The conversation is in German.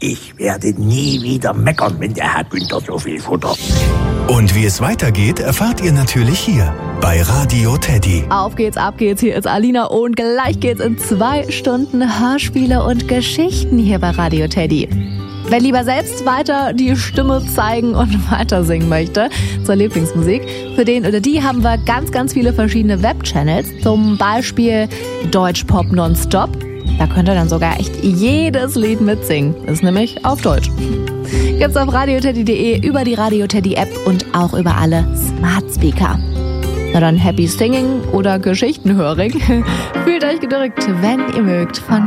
Ich werde nie wieder meckern, wenn der Herr Günther so viel futtert. Und wie es weitergeht, erfahrt ihr natürlich hier bei Radio Teddy. Auf geht's, ab geht's. Hier ist Alina und gleich geht's in 2 Stunden Hörspiele und Geschichten hier bei Radio Teddy. Wer lieber selbst weiter die Stimme zeigen und weiter singen möchte zur Lieblingsmusik, für den oder die haben wir ganz, ganz viele verschiedene Webchannels. Zum Beispiel Deutschpop Nonstop. Da könnt ihr dann sogar echt jedes Lied mitsingen. Ist nämlich auf Deutsch. Gibt's auf radioteddy.de, über die Radio Teddy App und auch über alle Smart Speaker. Na dann Happy Singing oder Geschichtenhöring. Fühlt euch gedrückt, wenn ihr mögt, von